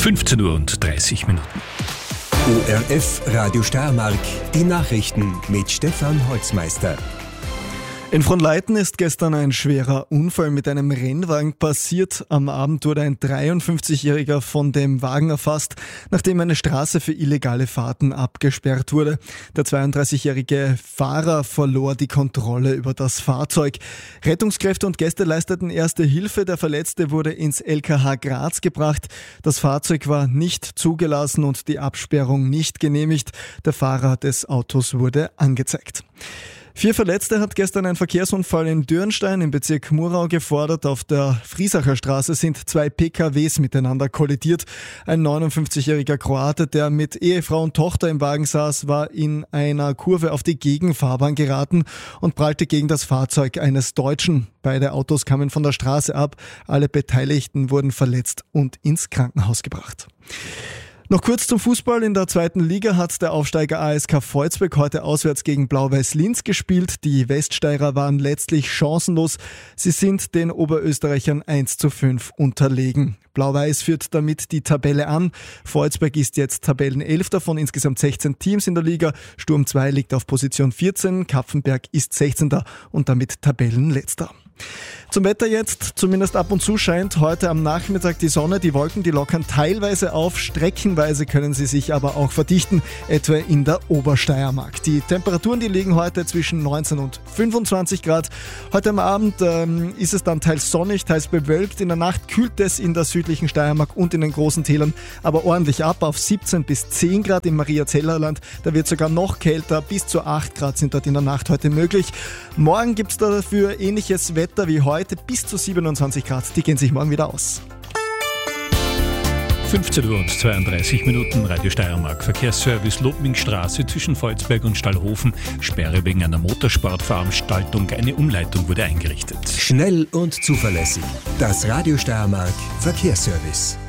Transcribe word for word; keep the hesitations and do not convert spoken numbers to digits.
fünfzehn Uhr und dreißig Minuten. O R F Radio Steiermark, die Nachrichten mit Stefan Holzmeister. In Fronleiten ist gestern ein schwerer Unfall mit einem Rennwagen passiert. Am Abend wurde ein dreiundfünfzigjähriger von dem Wagen erfasst, nachdem eine Straße für illegale Fahrten abgesperrt wurde. Der zweiunddreißigjährige Fahrer verlor die Kontrolle über das Fahrzeug. Rettungskräfte und Gäste leisteten erste Hilfe. Der Verletzte wurde ins L K H Graz gebracht. Das Fahrzeug war nicht zugelassen und die Absperrung nicht genehmigt. Der Fahrer des Autos wurde angezeigt. Vier Verletzte hat gestern ein Verkehrsunfall in Dürnstein im Bezirk Murau gefordert. Auf der Friesacher Straße sind zwei P K Ws miteinander kollidiert. Ein neunundfünfzigjähriger Kroate, der mit Ehefrau und Tochter im Wagen saß, war in einer Kurve auf die Gegenfahrbahn geraten und prallte gegen das Fahrzeug eines Deutschen. Beide Autos kamen von der Straße ab. Alle Beteiligten wurden verletzt und ins Krankenhaus gebracht. Noch kurz zum Fußball. In der zweiten Liga hat der Aufsteiger A S K Volzberg heute auswärts gegen Blau-Weiß Linz gespielt. Die Weststeirer waren letztlich chancenlos. Sie sind den Oberösterreichern eins zu fünf unterlegen. Blau-Weiß führt damit die Tabelle an. Volzberg ist jetzt Tabellenelfter von insgesamt sechzehn Teams in der Liga. Sturm zwei liegt auf Position vierzehn. Kapfenberg ist sechzehnter und damit Tabellenletzter. Zum Wetter jetzt, zumindest ab und zu scheint heute am Nachmittag die Sonne. Die Wolken, die lockern teilweise auf, streckenweise können sie sich aber auch verdichten, etwa in der Obersteiermark. Die Temperaturen, die liegen heute zwischen neunzehn und fünfundzwanzig Grad. Heute am Abend ähm, ist es dann teils sonnig, teils bewölkt. In der Nacht kühlt es in der südlichen Steiermark und in den großen Tälern aber ordentlich ab auf siebzehn bis zehn Grad im Mariazellerland. Da wird sogar noch kälter, bis zu acht Grad sind dort in der Nacht heute möglich. Morgen gibt es dafür ähnliches Wetter wie heute, bis zu siebenundzwanzig Grad. Die gehen sich morgen wieder aus. fünfzehn Uhr und zweiunddreißig Minuten, Radio Steiermark. Verkehrsservice Lobmingstraße zwischen Volzberg und Stallhofen. Sperre wegen einer Motorsportveranstaltung. Eine Umleitung wurde eingerichtet. Schnell und zuverlässig. Das Radio Steiermark Verkehrsservice.